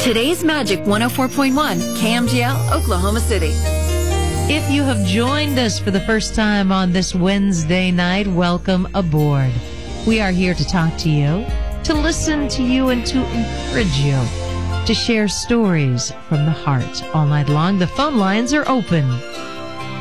Today's Magic 104.1, KMGL, Oklahoma City. If you have joined us for the first time on this Wednesday night, welcome aboard. We are here to talk to you, to listen to you, and to encourage you, to share stories from the heart all night long. The phone lines are open.